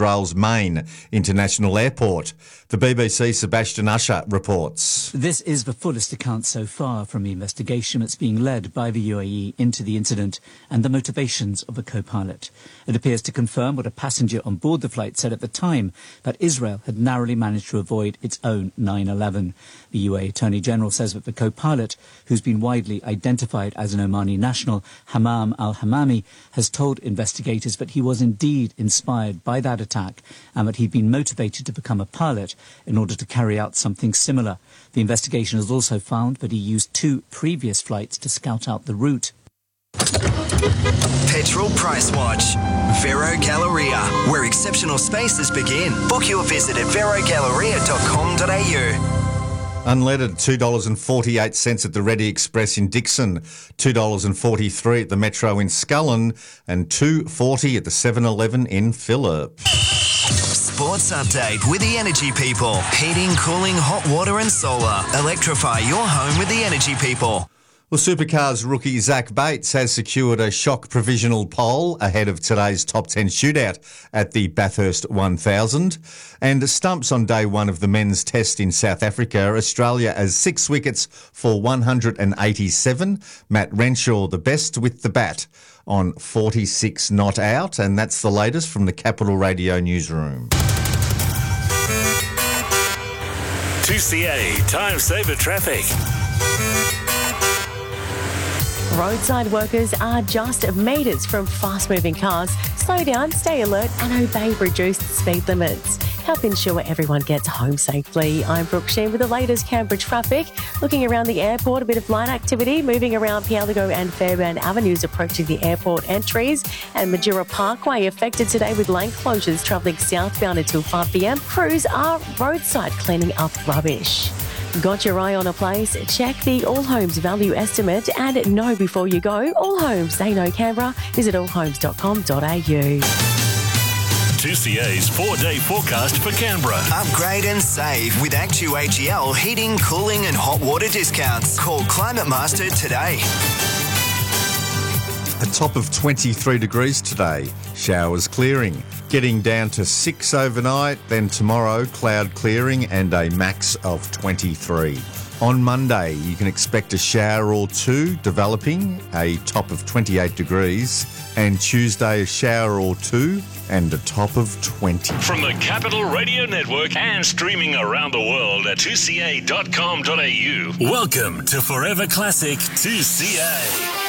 Israel's main international airport. The BBC Sebastian Usher reports. This is the fullest account so far from the investigation that's being led by the UAE into the incident and the motivations of the co-pilot. It appears to confirm what a passenger on board the flight said at the time, that Israel had narrowly managed to avoid its own 9/11. The UAE Attorney General says that the co-pilot, who's been widely identified as an Omani national, Hammam al-Hammami, has told investigators that he was indeed inspired by that attack and that he'd been motivated to become a pilot in order to carry out something similar. The investigation has also found that he used 2 previous flights to scout out the route. Petrol Price Watch. Vero Galleria, where exceptional spaces begin. Book your visit at verogalleria.com.au. Unleaded, $2.48 at the Ready Express in Dixon, $2.43 at the Metro in Scullin, and $2.40 at the 7-Eleven in Phillip. Sports update with the Energy People. Heating, cooling, hot water and solar. Electrify your home with the Energy People. Well, Supercars rookie Zach Bates has secured a shock provisional pole ahead of today's top 10 shootout at the Bathurst 1000. And stumps on day one of the men's test in South Africa. Australia has 6 wickets for 187. Matt Renshaw, the best with the bat, on 46 not out. And that's the latest from the Capital Radio newsroom. 2CA Time Saver Traffic. Roadside workers are just meters from fast-moving cars. Slow down, stay alert and obey reduced speed limits. Help ensure everyone gets home safely. I'm Brooke Sheen with the latest Canberra traffic. Looking around the airport, a bit of light activity moving around Pialigo and Fairbairn Avenues approaching the airport entries. And Majura Parkway affected today with lane closures travelling southbound until 5 p.m. Crews are roadside cleaning up rubbish. Got your eye on a place? Check the All Homes value estimate and know before you go. All Homes, they know Canberra. Visit allhomes.com.au. 2CA's 4-day forecast for Canberra. Upgrade and save with Actu-HEL heating, cooling and hot water discounts. Call Climate Master today. A top of 23 degrees today. Showers clearing. Getting down to 6 overnight, then tomorrow cloud clearing and a max of 23. On Monday, you can expect a shower or two developing, a top of 28 degrees, and Tuesday a shower or two and a top of 20. From the Capital Radio Network and streaming around the world at 2ca.com.au. Welcome to Forever Classic 2CA.